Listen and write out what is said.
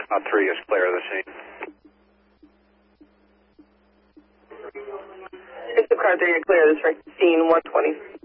3 is clear of the scene. It's the car 3, you're clear of the scene 120.